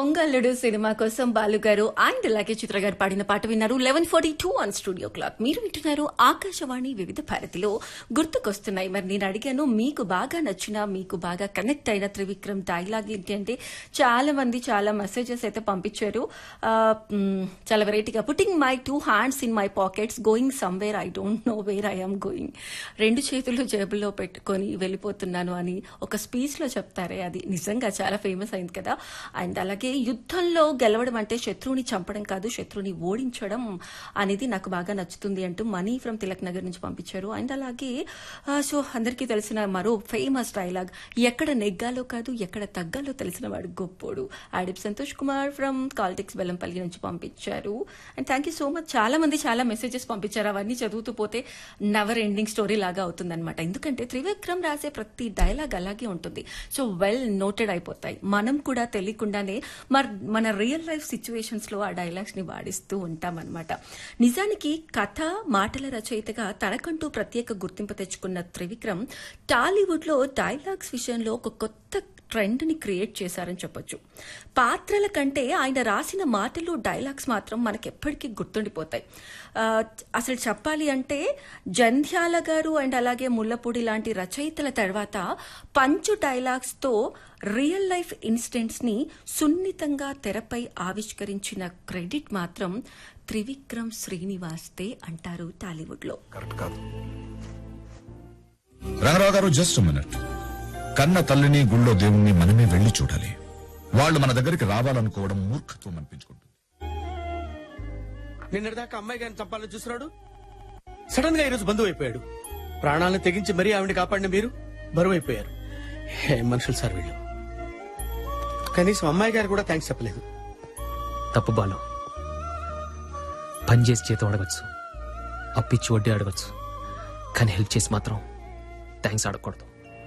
దొంగల్లుడు cinema కోసం బాలు గారు and అలాగే చిత్ర గారు పాడిన పాట విన్నారు. 11:42 ఆన్ స్టూడియో క్లాక్. మీరు వింటున్నారు ఆకాశవాణి వివిధ భారతిలో గుర్తుకొస్తున్నాయి. మరి నేను అడిగాను, మీకు బాగా నచ్చిన, మీకు బాగా కనెక్ట్ అయిన త్రివిక్రమ్ డైలాగ్ ఏంటి అంటే చాలా మంది చాలా మెసేజెస్ అయితే పంపించారు. చాలా వెరైటీగా, putting my 2 hands in my pockets going somewhere I don't know where I am going. 2 చేతులు జేబుల్లో పెట్టుకొని వెళ్ళిపోతున్నాను అని ఒక స్పీచ్ లో చెప్తారే, అది నిజంగా చాలా ఫేమస్ అయింది కదా. అండ్ అలాగే యుద్ధంలో గెలవడం అంటే శత్రువుని చంపడం కాదు, శత్రువుని ఓడించడం అనేది నాకు బాగా నచ్చుతుంది అంటూ మనీ ఫ్రమ్ తిలక్ నగర్ నుంచి పంపించారు. అండ్ అలాగే సో అందరికీ తెలిసిన మరో ఫేమస్ డైలాగ్, ఎక్కడ నెగ్గాలో కాదు ఎక్కడ తగ్గాలో తెలిసిన వాడు గొప్పోడు. ఆడిప్ సంతోష్ కుమార్ ఫ్రమ్ కాలిటిక్స్ బెల్లంపల్లి నుంచి పంపించారు. And thank you so much. చాలా మంది చాలా మెసేజెస్ పంపించారు. అవన్నీ చదువుతూ పోతే నెవర్ ఎండింగ్ స్టోరీ లాగా అవుతుందన్నమాట. ఎందుకంటే త్రివిక్రమ్ రాసే ప్రతి డైలాగ్ అలాగే ఉంటుంది. సో వెల్ నోటెడ్ అయిపోతాయి. మనం కూడా తెలియకుండానే మన రియల్ లైఫ్ సిచ్యువేషన్స్ లో ఆ డైలాగ్స్ ని వాడిస్తూ ఉంటామన్నమాట. నిజానికి కథ మాటల రచయితగా తనకంటూ ప్రత్యేక గుర్తింపు తెచ్చుకున్న త్రివిక్రమ్ టాలీవుడ్ లో డైలాగ్స్ విషయంలో ఒక కొత్త ట్రెండ్ ని క్రియేట్ చేశారని చెప్పొచ్చు. పాత్రల కంటే ఆయన రాసిన మాటలు, డైలాగ్స్ మాత్రం మనకెప్పటికీ గుర్తుండిపోతాయి. అసలు చెప్పాలి అంటే జంధ్యాల గారు అండ్ అలాగే ముల్లపూడి లాంటి రచయితల తర్వాత పంచు డైలాగ్స్ తో రియల్ లైఫ్ ఇన్సిడెంట్స్ ని సున్నితంగా తెరపై ఆవిష్కరించిన క్రెడిట్ మాత్రం త్రివిక్రమ్ శ్రీనివాస్దే అంటారు టాలీవుడ్ లో. రంగరావు గారు, జస్ట్ మినిట్. కన్న తల్లిని, గుళ్ళో దేవుణ్ణి మనమే వెళ్లి చూడాలి. వాళ్ళు మన దగ్గరికి రావాలనుకోవడం మూర్ఖత్వం అనిపించుకుంటుంది. నిన్నటిదాకా అమ్మాయి గారిని చంపాలని చూస్తున్నాడు, సడన్ గా ఈరోజు బంధువు అయిపోయాడు. ప్రాణాలను తెగించి మరీ ఆవిడ కాపాడిన మీరు బరువు అయిపోయారు. మనుషులు సార్ వీళ్ళు. కనీసం అమ్మాయి గారు కూడా థ్యాంక్స్ చెప్పలేదు. తప్పు బాలు. పని చేసి చేతి అడగచ్చు, అప్పిచ్చి వడ్డీ అడగచ్చు, కానీ హెల్ప్ చేసి మాత్రం థ్యాంక్స్ అడగకూడదు.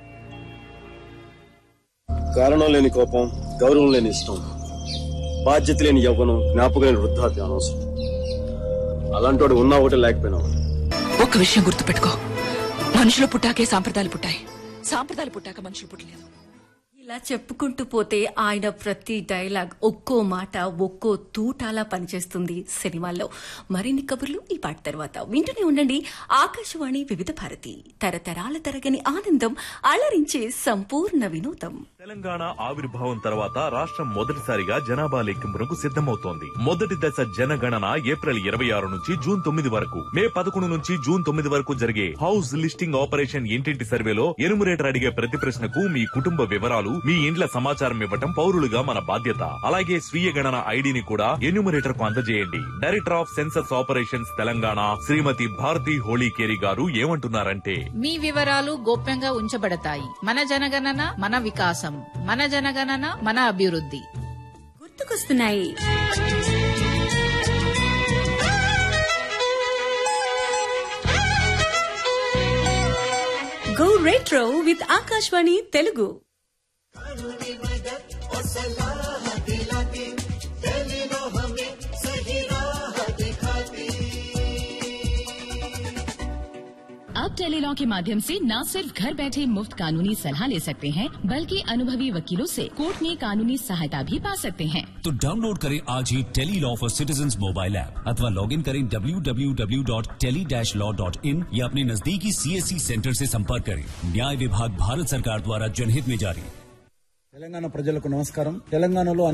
కారణం లేని కోపం, గౌరవం లేని ఇష్టం, బాధ్యత లేని యవ్వనం, జ్ఞాపకం లేని వృద్ధాప్యం అనవసరం. అలాంటి ఉన్నా ఒకటి లేకపోయినా ఒకటి. ఒక్క విషయం గుర్తుపెట్టుకో, మనుషులు పుట్టాకే సాంప్రదాయాలు పుట్టాయి, సాంప్రదాయాలు పుట్టాక మనుషులు పుట్టలేదు. ఇలా చెప్పుకుంటూ పోతే ఆయన ప్రతి డైలాగ్, ఒక్కో మాట, ఒక్కో తూటాలా పనిచేస్తుంది సినిమాల్లో. మరిన్ని కబుర్లు ఈ పాట తర్వాత వింటూనే ఉండండి. ఆకాశవాణి వివిధ భారతి, తరతరాల తరగని ఆనందం, అలరించే సంపూర్ణ వినోదం. తెలంగాణ ఆవిర్భావం తర్వాత రాష్ట్రం మొదటిసారిగా జనాభా లెక్కింపునకు సిద్దమవుతోంది. మొదటి దశ జనగణన ఏప్రిల్ 26 నుంచి జూన్ 9 వరకు, మే 11 నుంచి జూన్ 9 వరకు జరిగే హౌస్ లిస్టింగ్ ఆపరేషన్ ఇంటింటి సర్వేలో ఎనుమరేటర్ అడిగే ప్రతి ప్రశ్నకు మీ కుటుంబ వివరాలు, మీ ఇండ్ల సమాచారం ఇవ్వటం పౌరులుగా మన బాధ్యత. అలాగే స్వీయ గణన ఐడిని కూడా ఎన్యూమరేటర్ కు అందజేయండి. Director of census operations Telangana శ్రీమతి భారతి హోళీకేరి గారు ఏమంటున్నారంటే, మీ వివరాలు గోప్యంగా ఉంచబడతాయి. మన జనగణన మన వికాసం, మన జనగణన మన అభివృద్ధి. గుర్తుకొస్తున్నాయి. Go retro with Akashvani Telugu. अब टेलीलॉ के माध्यम से न सिर्फ घर बैठे मुफ्त कानूनी सलाह ले सकते हैं, बल्कि अनुभवी वकीलों से कोर्ट में कानूनी सहायता भी पा सकते हैं। तो डाउनलोड करें आज ही Tele-Law for citizens mobile app अथवा लॉग इन करें www.tele-law.in या अपने नजदीकी CSC सेंटर से संपर्क करें। न्याय विभाग भारत सरकार द्वारा जनहित में जारी। తెలంగాణ ప్రజలకు నమస్కారం. తెలంగాణలో